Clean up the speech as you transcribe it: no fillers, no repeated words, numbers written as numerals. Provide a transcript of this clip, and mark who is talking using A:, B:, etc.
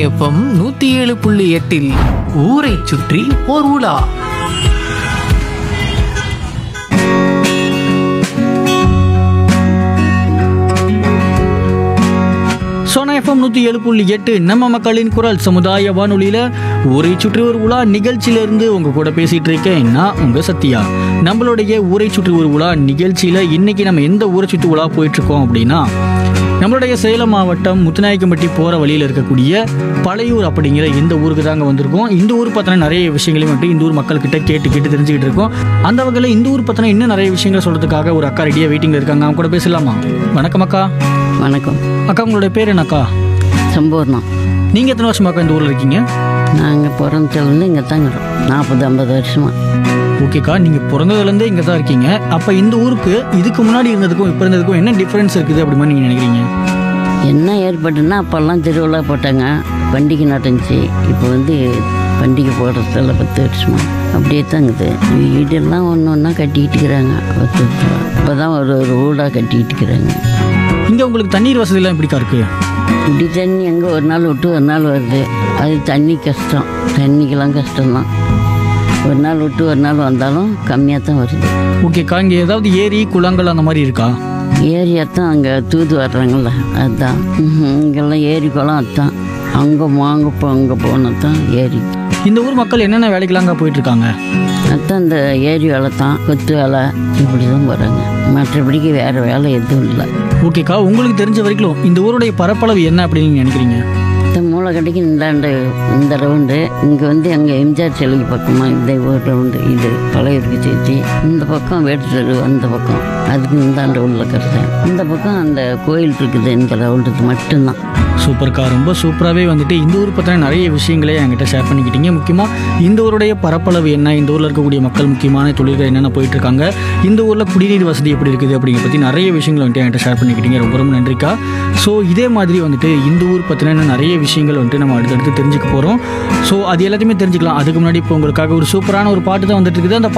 A: FM 107.8 ஊரை சுற்றி ஓர் உலா.
B: சோனா எஃப்எம் 107.8 நம்ம மக்களின் குரல் சமுதாய வானொலியில ஊரை சுற்றி ஒரு உலா நிகழ்ச்சியிலிருந்து உங்க கூட பேசிட்டு இருக்கேன் நான் உங்க சத்யா. நம்மளுடைய ஊரை சுற்றி ஒரு உலா நிகழ்ச்சியில இன்னைக்கு நம்ம எந்த ஊரை சுற்றி உலா போயிட்டு இருக்கோம் அப்படின்னா, நம்மளுடைய சேலம் மாவட்டம் முத்துநாயக்கம்பட்டி போகிற வழியில் இருக்கக்கூடிய பழையூர் அப்படிங்கிற இந்த ஊருக்கு தாங்க வந்திருக்கோம். இந்த ஊர் பற்றின நிறைய விஷயங்களையும் வந்துட்டு இந்த ஊர் மக்கள்கிட்ட கேட்டு தெரிஞ்சுக்கிட்டு இருக்கோம். அந்த வகையில் இந்த ஊர் பற்றின இன்னும் நிறைய விஷயங்கள் சொல்கிறதுக்காக ஒரு அக்கா ரெடியாக வெயிட்டிங்கில் இருக்காங்க. அவங்க கூட பேசலாமா? வணக்கம் அக்கா.
C: வணக்கம்
B: அக்கா, உங்களுடைய பேர் என்னக்கா?
C: சம்பூர்ணா.
B: நீங்கள் எத்தனை வருஷமாக்கா இந்த ஊரில் இருக்கீங்க?
C: நாங்கள் பிறந்ததுலேருந்து இங்கே தாங்கிறோம். 40-50 வருஷமா.
B: ஓகேக்கா, நீங்கள் பிறந்ததுலேருந்தே இங்கே தான் இருக்கீங்க. அப்போ இந்த ஊருக்கு இதுக்கு முன்னாடி இருந்ததுக்கும் இப்போ இருந்ததுக்கும் என்ன டிஃப்ரென்ஸ் இருக்குது அப்படி மாதிரி நீங்கள் நினைக்கிறீங்க?
C: என்ன ஏற்பட்டுன்னா அப்போல்லாம் திருவிழா போட்டாங்க, பண்டிகை நடந்துச்சு. இப்போ பண்டிகை போடுறதில்ல 10 வருஷமா அப்படியே தாங்குது. வீடெல்லாம் ஒன்று ஒன்றா கட்டிக்கிட்டு இருக்கிறாங்க. இப்போ தான் ஒரு வீடாக கட்டிக்கிட்டு இருக்கிறாங்க.
B: இங்கே உங்களுக்கு தண்ணீர் வசதியெல்லாம் எப்படிக்கா இருக்குது?
C: இப்படி தண்ணி எங்கே ஒரு நாள் விட்டு ஒரு நாள் வருது. அது தண்ணி கஷ்டம், தண்ணிக்கெல்லாம் கஷ்டம்தான். ஒரு நாள் விட்டு ஒரு நாள் வந்தாலும் கம்மியாக தான் வருது.
B: ஓகேக்கா, இங்கே ஏதாவது ஏரி குளங்கள் அந்த மாதிரி இருக்கா?
C: ஏரியாத்தான் அங்கே தூது வர்றாங்கள்ல, அதுதான். இங்கெல்லாம் ஏரி குளம் அதுதான். அங்கே போனால் தான் ஏரி.
B: இந்த ஊர் மக்கள் என்னென்ன வேலைக்கெல்லாங்க போயிட்டுருக்காங்க?
C: அதுதான் இந்த ஏரி வேலை தான், கொத்து வேலை, இப்படி தான் போகிறாங்க. மற்றபடிக்கு வேறு வேலை எதுவும் இல்லை.
B: ஓகேக்கா, உங்களுக்கு தெரிஞ்ச வரைக்கும் இந்த ஊருடைய பரப்பளவு என்ன அப்படின்னு நீங்கள் நினைக்கிறீங்க?
C: இந்த மூளைக்கடைக்கு இந்த ரவுண்டு இங்கே எங்கள் எம்ஜிஆர் சிலைக்கு பக்கமாக இந்த ஒரு ரவுண்டு, இது பழையூருக்கு சேர்த்து. இந்த பக்கம் வேட்டு அந்த பக்கம் அதுக்கு இந்தாண்ட உள்ள கருது. இந்த பக்கம் அந்த கோயில் இருக்குது. இந்த ரவுண்டுக்கு மட்டும்தான்.
B: சூப்பர்க்கா, ரொம்ப சூப்பராகவே வந்துட்டு இந்த ஊர் பற்றின நிறைய விஷயங்களே என்கிட்ட ஷேர் பண்ணிக்கிட்டீங்க. முக்கியமாக இந்த ஊருடைய பரப்பளவு என்ன, இந்த ஊரில் இருக்கக்கூடிய மக்கள் முக்கியமான தொழில்கள் என்னென்ன போயிட்டுருக்காங்க, இந்த ஊரில் குடிநீர் வசதி எப்படி இருக்குது அப்படிங்கிற பற்றி நிறைய விஷயங்கள் வந்துட்டு என்கிட்ட ஷேர் பண்ணிக்கிட்டீங்க. ரொம்ப ரொம்ப நன்றிக்கா. ஸோ இதே மாதிரி வந்துட்டு இந்த ஊர் பற்றின நிறைய விஷயங்கள் வந்துட்டு நம்ம அடுத்தடுத்து தெரிஞ்சுக்க போகிறோம். ஸோ அது எல்லாத்தையுமே தெரிஞ்சுக்கலாம். அதுக்கு முன்னாடி இப்போ உங்களுக்காக ஒரு சூப்பரான ஒரு பாட்டு தான் வந்துட்டு இருக்குது. அந்த